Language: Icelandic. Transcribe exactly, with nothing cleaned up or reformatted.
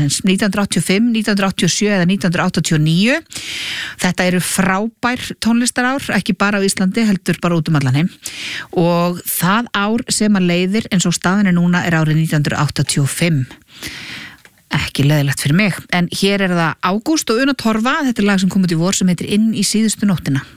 ártalsins, nítján hundruð áttatíu og fimm, nítján hundruð áttatíu og sjö eða nítján hundruð áttatíu og níu. Þetta eru frábær tónlistarár, ekki bara á Íslandi, heldur bara út um allan heim. Og það ár sem að leiðir eins og staðan er núna er árið nítján hundruð áttatíu og fimm. Ekki leiðilegt fyrir mig, en hér er það Ágúst og Una Torfa, þetta er lag sem kom út í vor sem heitir Inn í síðustu nóttina.